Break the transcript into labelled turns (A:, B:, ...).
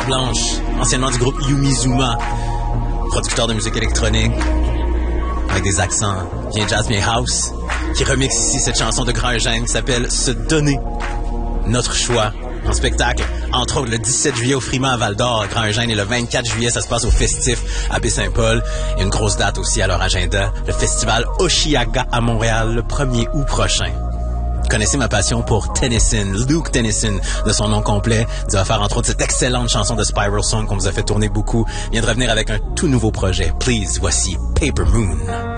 A: Blanche, anciennement du groupe Yumizuma, producteur de musique électronique, avec des accents bien jazz, bien house, qui remixe ici cette chanson de Grand Eugène qui s'appelle « Se donner ». Notre choix en spectacle, entre autres le 17 juillet au Friment à Val-d'Or, Grand Eugène, et le 24 juillet, ça se passe au Festif à Baie-Saint-Paul. Il y a une grosse date aussi à leur agenda, le festival Oshiaga à Montréal, le 1er août prochain. Vous connaissez ma passion pour Tennyson, Luke Tennyson, de son nom complet. Il va faire entre autres cette excellente chanson de Spiral Song qu'on vous a fait tourner beaucoup. Il vient de revenir avec un tout nouveau projet. Please, voici Paper Moon.